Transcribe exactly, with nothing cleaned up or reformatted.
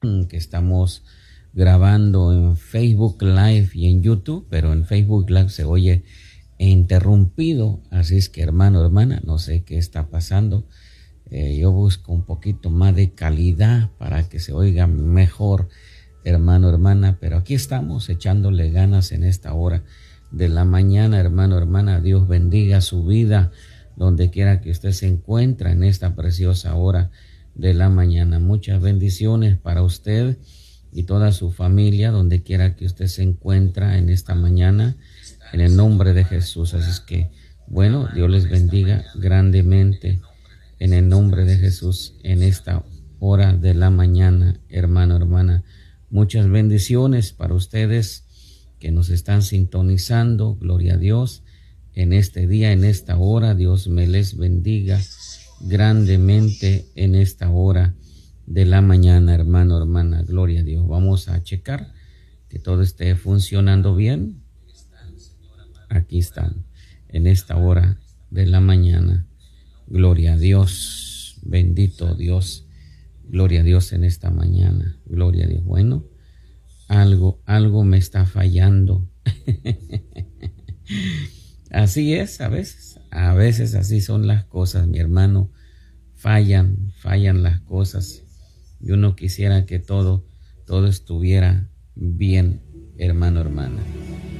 que estamos grabando en Facebook Live y en YouTube, pero en Facebook Live se oye interrumpido, así es que hermano, hermana, no sé qué está pasando. Eh, yo busco un poquito más de calidad para que se oiga mejor, hermano, hermana, pero aquí estamos echándole ganas en esta hora de la mañana, hermano, hermana. Dios bendiga su vida donde quiera que usted se encuentre en esta preciosa hora de la mañana. Muchas bendiciones para usted y toda su familia donde quiera que usted se encuentre en esta mañana, en el nombre de Jesús. Así es que, bueno, Dios les bendiga grandemente en el nombre de Jesús en esta hora de la mañana, hermano, hermana. Muchas bendiciones para ustedes que nos están sintonizando. Gloria a Dios en este día, en esta hora. Dios me les bendiga grandemente en esta hora de la mañana, hermano, hermana. Gloria a Dios. Vamos a checar que todo esté funcionando bien. Aquí están en esta hora de la mañana. Gloria a Dios. Bendito Dios. Gloria a Dios en esta mañana. Gloria a Dios. Bueno, algo, algo me está fallando. Así es, a veces, a veces así son las cosas, mi hermano. Fallan, fallan las cosas. Yo no quisiera que todo, todo estuviera bien, hermano, hermana.